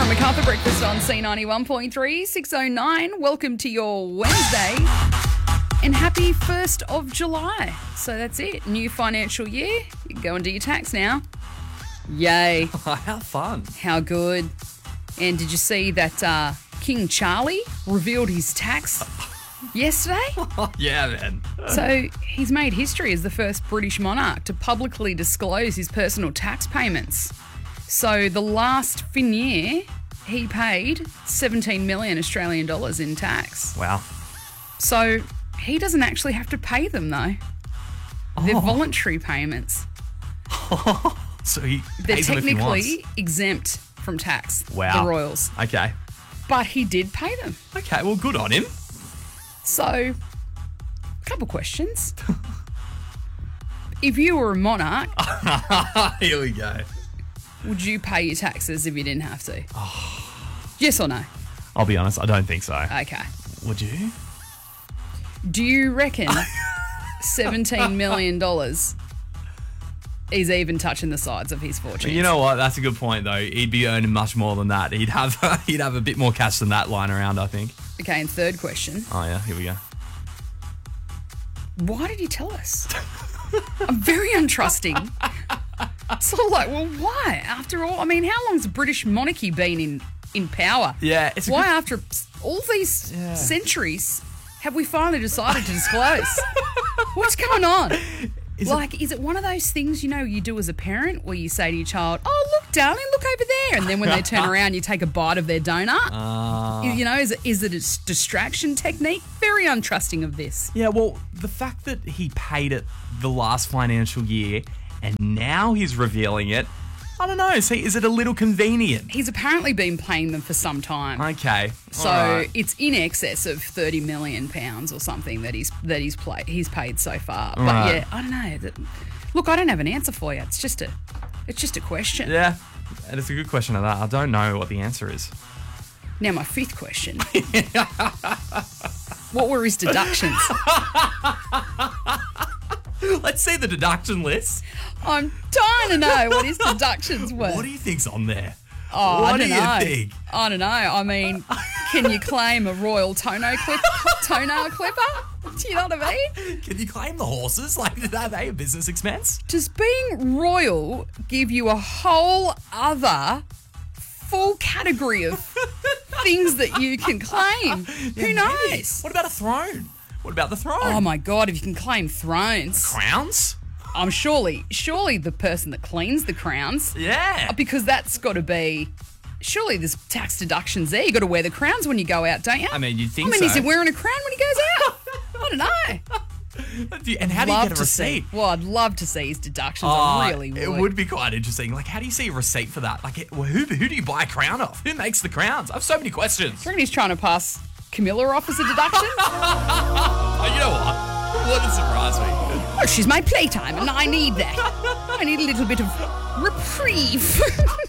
Laura MacArthur breakfast on C91.3, 6:09. Welcome to your Wednesday and happy 1st of July. So that's it. New financial year. You can go and do your tax now. Yay. How fun. How good. And did you see that King Charlie revealed his tax yesterday? Yeah, man. So he's made history as the first British monarch to publicly disclose his personal tax payments. So the last fin year, he paid 17 million Australian dollars in tax. Wow. So he doesn't actually have to pay them, though. They're voluntary payments. So he They're pays them if he technically wants. exempt from tax, Wow. the royals. Okay. But he did pay them. Okay, well, good on him. So, a couple questions. If you were a monarch, Here we go. would you pay your taxes if you didn't have to? Yes or no? I'll be honest, I don't think so. Okay. Would you? Do you reckon $17 million is even touching the sides of his fortune? You know what? That's a good point, though. He'd be earning much more than that. He'd have a bit more cash than that lying around, I think. Okay, and third question. Oh, yeah. Here we go. Why did he tell us? I'm very untrusting. So, like, well, why? After all, I mean, how long's the British monarchy been in power? Yeah, it's a Why, good- after all these centuries, have we finally decided to disclose? What's going on? Is it one of those things, you do as a parent where you say to your child, oh, look, darling, look over there. And then when they turn around, you take a bite of their donut. Is it a distraction technique? Very untrusting of this. Yeah, well, the fact that he paid it the last financial year and now he's revealing it, I don't know. See, is it a little convenient? He's apparently been paying them for some time. Okay. So all right. it's in excess of £30 million or something that he's paid so far. But Right. yeah, I don't know. Look, I don't have an answer for you. It's just a question. Yeah, and it's a good question of that. I don't know what the answer is. Now my fifth question. What were his deductions? Let's see the deduction list. I'm dying to know what his deductions were. What do you think's on there? Oh, what I do don't you know. think? I don't know. I mean, can you claim a royal toenail clipper? Do you know what I mean? Can you claim the horses? Like, are they a business expense? Does being royal give you a whole other full category of things that you can claim? Who knows? What about a throne? What about the throne? Oh my God, if you can claim thrones. Crowns? I'm surely the person that cleans the crowns. Yeah. Because that's got to be, surely there's tax deductions there. You got to wear the crowns when you go out, don't you? I mean, you'd think is he so. wearing a crown when he goes out? I don't know. And how do you get a receipt? Well, I'd love to see his deductions. I really would. It would be quite interesting. Like, how do you see a receipt for that? Like, who do you buy a crown off? Who makes the crowns? I have so many questions. Do you reckon he's trying to pass Camilla off as a deduction? Oh, you know what? Wouldn't surprise me. Oh, she's my playtime and I need that. I need a little bit of reprieve.